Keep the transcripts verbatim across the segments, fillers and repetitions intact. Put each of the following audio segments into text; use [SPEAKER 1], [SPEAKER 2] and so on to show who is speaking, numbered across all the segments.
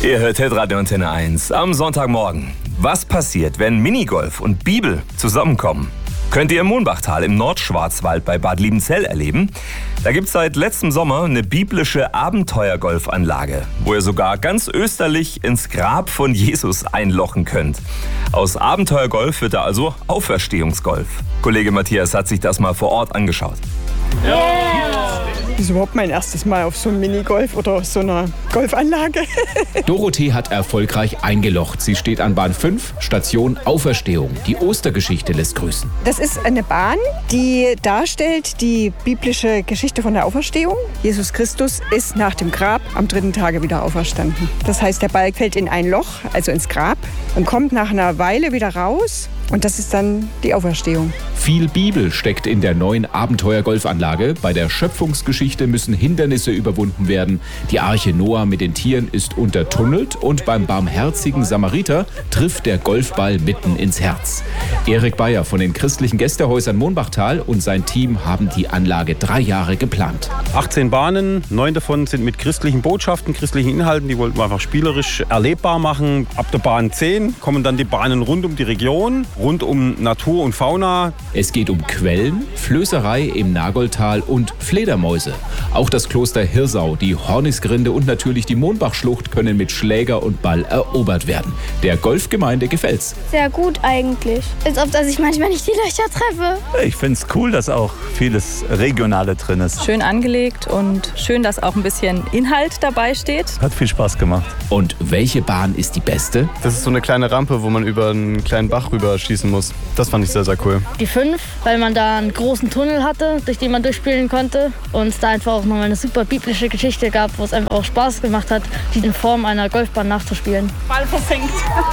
[SPEAKER 1] Ihr hört Hitradio Antenne eins am Sonntagmorgen. Was passiert, wenn Minigolf und Bibel zusammenkommen? Könnt ihr im Mohnbachtal im Nordschwarzwald bei Bad Liebenzell erleben. Da gibt es seit letztem Sommer eine biblische Abenteuergolfanlage, wo ihr sogar ganz österlich ins Grab von Jesus einlochen könnt. Aus Abenteuergolf wird da also Auferstehungsgolf. Kollege Matthias hat sich das mal vor Ort angeschaut.
[SPEAKER 2] Ja. Das ist überhaupt mein erstes Mal auf so einem Minigolf oder so einer Golfanlage.
[SPEAKER 3] Dorothee hat erfolgreich eingelocht. Sie steht an Bahn fünf, Station Auferstehung. Die Ostergeschichte lässt grüßen.
[SPEAKER 2] Das ist eine Bahn, die darstellt die biblische Geschichte von der Auferstehung. Jesus Christus ist nach dem Grab am dritten Tage wieder auferstanden. Das heißt, der Ball fällt in ein Loch, also ins Grab, und kommt nach einer Weile wieder raus. Und das ist dann die Auferstehung.
[SPEAKER 3] Viel Bibel steckt in der neuen Abenteuer-Golfanlage. Bei der Schöpfungsgeschichte müssen Hindernisse überwunden werden. Die Arche Noah mit den Tieren ist untertunnelt und beim barmherzigen Samariter trifft der Golfball mitten ins Herz. Erik Bayer von den christlichen Gästehäusern Mohnbachtal und sein Team haben die Anlage drei Jahre geplant.
[SPEAKER 4] achtzehn Bahnen, neun davon sind mit christlichen Botschaften, christlichen Inhalten. Die wollten wir einfach spielerisch erlebbar machen. Ab der Bahn zehn kommen dann die Bahnen rund um die Region, rund um Natur und Fauna.
[SPEAKER 3] Es geht um Quellen, Flößerei im Nagoldtal und Fledermäuse. Auch das Kloster Hirsau, die Hornisgrinde und natürlich die Mohnbachschlucht können mit Schläger und Ball erobert werden. Der Golfgemeinde gefällt's.
[SPEAKER 5] Sehr gut eigentlich. Als ob dass ich manchmal nicht die Löcher treffe.
[SPEAKER 6] Ich finde es cool, dass auch vieles Regionale drin ist.
[SPEAKER 7] Schön angelegt und schön, dass auch ein bisschen Inhalt dabei steht.
[SPEAKER 6] Hat viel Spaß gemacht.
[SPEAKER 3] Und welche Bahn ist die beste?
[SPEAKER 8] Das ist so eine kleine Rampe, wo man über einen kleinen Bach rüber schießen muss. Das fand ich sehr, sehr cool.
[SPEAKER 9] Die fünf, weil man da einen großen Tunnel hatte, durch den man durchspielen konnte. Und es da einfach auch nochmal eine super biblische Geschichte gab, wo es einfach auch Spaß gemacht hat, die in Form einer Golfbahn nachzuspielen.
[SPEAKER 7] Ball versenkt.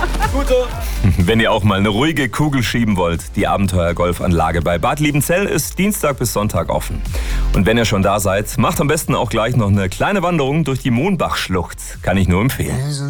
[SPEAKER 1] Wenn ihr auch mal eine ruhige Kugel schieben wollt, die Abenteuer-Golfanlage bei Bad Liebenzell ist Dienstag bis Sonntag offen. Und wenn ihr schon da seid, macht am besten auch gleich noch eine kleine Wanderung durch die Mohnbachschlucht. Kann ich nur empfehlen.